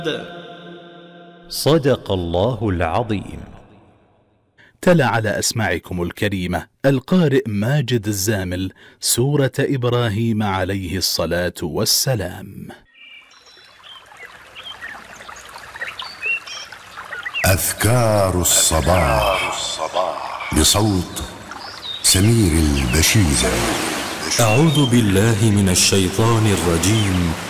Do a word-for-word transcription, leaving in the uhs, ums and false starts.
صدق الله العظيم. تلا على أسماعكم الكريمة القارئ ماجد الزامل سورة إبراهيم عليه الصلاة والسلام. أذكار الصباح بصوت سمير البشير. أعوذ بالله من الشيطان الرجيم.